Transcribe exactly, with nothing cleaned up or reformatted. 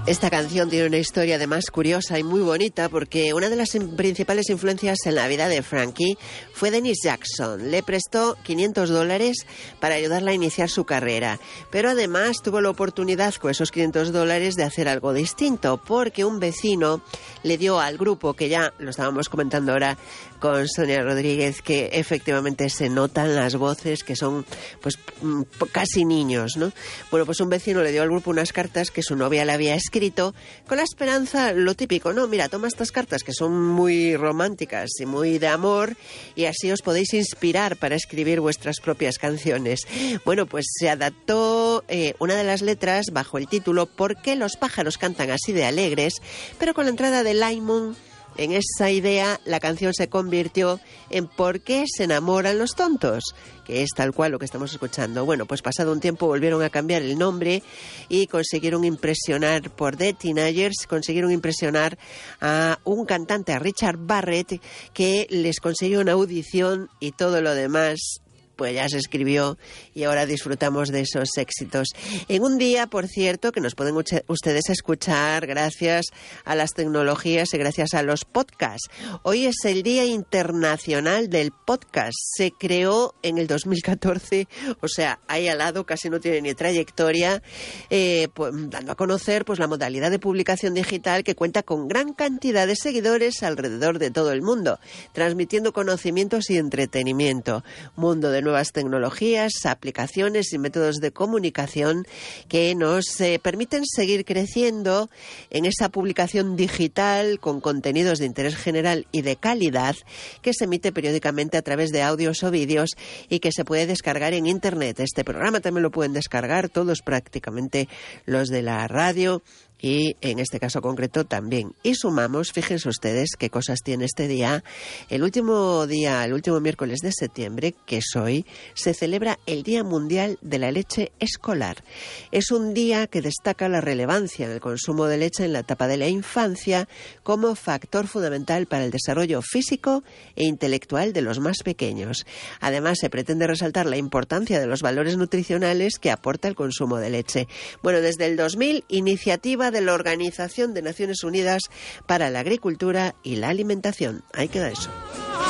Esta canción tiene una historia además curiosa y muy bonita porque una de las principales influencias en la vida de Frankie fue Dennis Jackson. Le prestó quinientos dólares para ayudarla a iniciar su carrera, pero además tuvo la oportunidad con esos quinientos dólares de hacer algo distinto porque un vecino le dio al grupo, que ya lo estábamos comentando ahora con Sonia Rodríguez, que efectivamente se notan las voces que son pues casi niños, ¿no? Bueno, pues un vecino le dio al grupo unas cartas que su novia le había escrito con la esperanza, lo típico, ¿no? Mira, toma estas cartas que son muy románticas y muy de amor y así os podéis inspirar para escribir vuestras propias canciones. Bueno, pues se adaptó eh, una de las letras bajo el título ¿Por qué los pájaros cantan así de alegres? Pero con la entrada de Lymon en esa idea, la canción se convirtió en ¿Por qué se enamoran los tontos?, que es tal cual lo que estamos escuchando. Bueno, pues pasado un tiempo volvieron a cambiar el nombre y consiguieron impresionar por The Teenagers, consiguieron impresionar a un cantante, a Richard Barrett, que les consiguió una audición y todo lo demás pues ya se escribió y ahora disfrutamos de esos éxitos. En un día, por cierto, que nos pueden ustedes escuchar gracias a las tecnologías y gracias a los podcasts. Hoy es el Día Internacional del Podcast. Se creó en el dos mil catorce, o sea, ahí al lado, casi no tiene ni trayectoria, eh, pues, dando a conocer pues la modalidad de publicación digital que cuenta con gran cantidad de seguidores alrededor de todo el mundo, transmitiendo conocimientos y entretenimiento. Mundo de nuevas tecnologías, aplicaciones y métodos de comunicación que nos eh, permiten seguir creciendo en esa publicación digital con contenidos de interés general y de calidad que se emite periódicamente a través de audios o vídeos y que se puede descargar en Internet. Este programa también lo pueden descargar todos prácticamente los de la radio y en este caso concreto también. Y sumamos, fíjense ustedes qué cosas tiene este día. El último día, el último miércoles de septiembre, que es hoy, se celebra el Día Mundial de la Leche Escolar. Es un día que destaca la relevancia del consumo de leche en la etapa de la infancia como factor fundamental para el desarrollo físico e intelectual de los más pequeños. Además, se pretende resaltar la importancia de los valores nutricionales que aporta el consumo de leche. Bueno, desde el dos mil, iniciativa de la Organización de Naciones Unidas para la Agricultura y la Alimentación. Ahí queda eso.